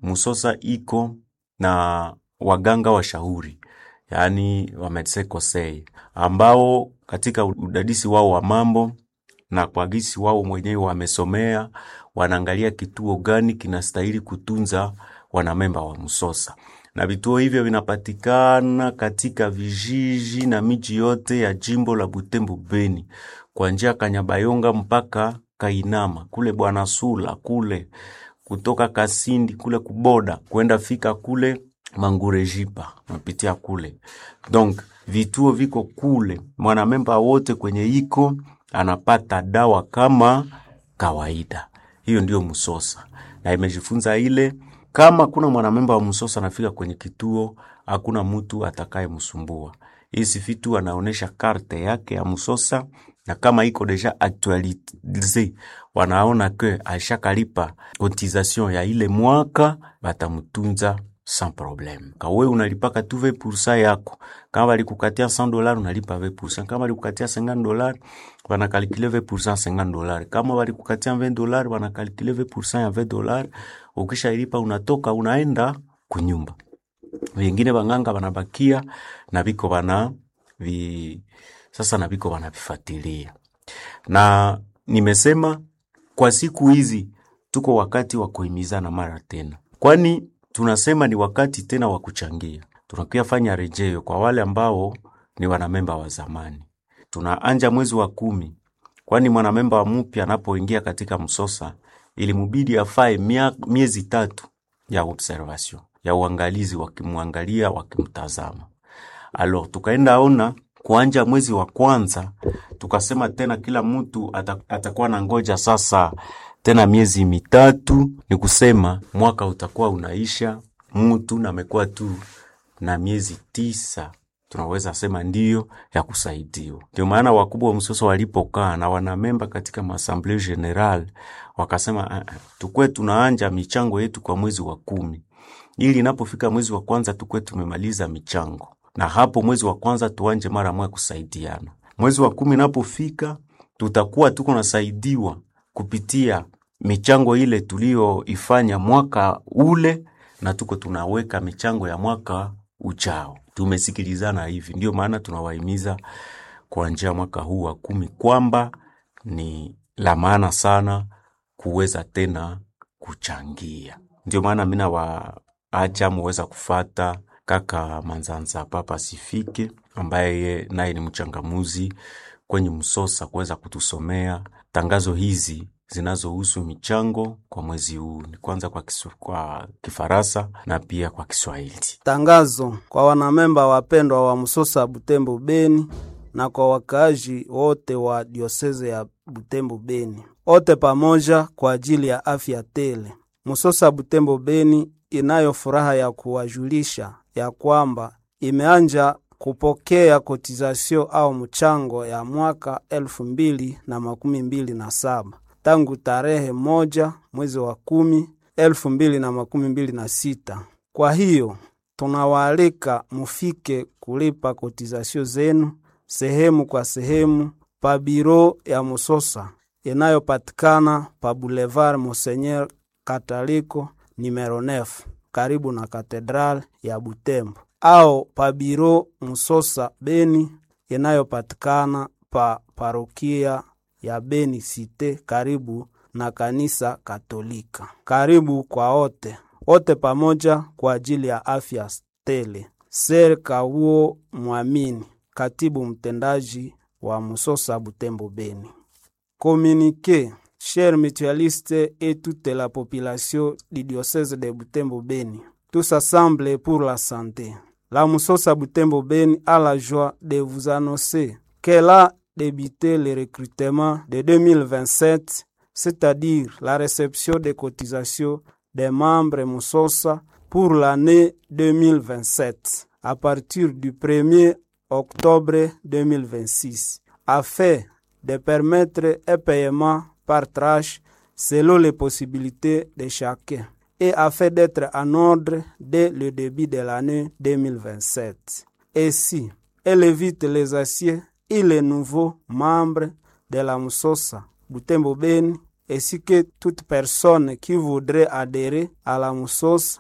Musosa iko na waganga washauri, yani wa medecin conseil, ambao katika udadisi wao wa mambo na kwa gisi wao mwenyewe wamesomea, wanaangalia kituo gani kinastahili kutunza wanamemba wa Musosa. Na vituo hivyo vinapatikana katika vijiji na miji yote ya jimbo la Butembo Beni, kuanzia Kanyabayonga mpaka Kainama, kule Bwana Sula, kule kutoka Kasindi kule kuboda kwenda fika kule Mangurejipa, napitia kule. Donc vituo viko kule, mwanamemba wote kwenye iko anapata dawa kama kawaida. Hiyo ndio Musosa. Na imejifunza ile, kama kuna mwanamemba wa Musosa anafika kwenye kituo, hakuna mtu atakaye msumbua. Hizi vitu anaonesha karte yake ya Musosa, na kama iko deja actualisé, wanaona ke aishakalipa cotisation ya ile mwaka, batamutunza sans problème. Kawe unalipaka tu 20% yako. Kama walikukatia $100 unalipa 20%. Kama walikukatia $50 wanakalkule 20% $50. Kama walikukatia $20 wanakalkule 20% ya $20. Ukisha ilipa unatoka unaenda kunyumba. Wengine banganga wanabakia na biko sasa na biko wanavifuatilia. Na nimesema kwa siku hizi tuko wakati wa kuhimizana mara tena. Kwani tunasema ni wakati tena wa kuchangia. Tunakia fanya rejeo kwa wale ambao ni wanamemba wa zamani. Tunaanja mwezi wa 10. Kwani mwanamemba wa mpya anapoingia katika Musosa, ili mubidi afae miezi 3 ya observation, ya uangalizi, wakimuangalia, wakimtazama. Alors tukaenda ona kuanja mwezi wa kwanza, tukasema tena kila mtu atakuwa na ngoja sasa tena miezi 3, ni kusema mwaka utakuwa unaisha, mtu na amekuwa tu na miezi 9, tunaweza sema ndiyo ya kusaidiwa. Ndio maana wakubwa wa Musosa walipokaa na wanamemba katika Assemblée Générale, wakasema tukwe tunaanja michango yetu kwa mwezi wa 10, ili inapofika mwezi wa kwanza tukwe tumemaliza michango, na hapo mwezi wa kwanza tuanje mara moja kusaidiana. Mwezi wa 10 inapofika tutakuwa tuko nasaidiwa kupitia michango ile tulioifanya mwaka ule, na tuko tunaweka michango ya mwaka ujao. Tumesikilizana hivi, ndio maana tunawahimiza kuanzia mwaka huu wa 10 kwamba ni la maana sana kuweza tena kuchangia. Ndio maana mimi waacha muweza kufata kaka Manzanza Papa Sifike, ambaye naye ni mchangamuzi kwenye Musosa, kuweza kutusomea tangazo hizi zinazohusu michango kwa mwezi huu, ni kwanza kwa Kifaransa na pia kwa Kiswahili. Tangazo kwa wanamemba wapendwa wa Musosa Butembo Beni na kwa wakaaji wote wa dioseze ya Butembo Beni, wote pamoja kwa ajili ya afya tele. Musosa Butembo Beni inayo furaha ya kuwajulisha ya kwamba imeanja kupokea cotisation au mchango ya mwaka 2027 tangu tarehe 1 mwezi wa 10 2026. Kwa hiyo tunawaalika mufike kulipa cotisation zenu sehemu kwa sehemu pa biro ya Musosa inayopatikana pa Boulevard Monseigneur Kataliko numero 9 karibu na Katedral ya Butembo, au pa biro Musosa Beni inayopatikana pa parokia ya Beni Cité karibu na kanisa Katolika. Karibu kwa wote pamoja kwa ajili ya afya tele. Ser Kawo Mwamini, katibu mtendaji wa Musosa Butembo Beni. Communiqué, chers mutualistes et toute la population du diocèse de Butembo Beni, tous ensemble pour la santé. La Musosa Butembo Beni a la joie de vous annoncer qu'elle a débuté le recrutement de 2027, c'est-à-dire la réception des cotisations des membres Musosa pour l'année 2027, à partir du 1er octobre 2026, afin de permettre un paiement par tranche selon les possibilités de chacun et afin d'être en ordre dès le début de l'année 2027. Ainsi, elle évite les anciens et les nouveaux membres de la Musosa Butembo Beni, ainsi que toute personne qui voudrait adhérer à la Musosa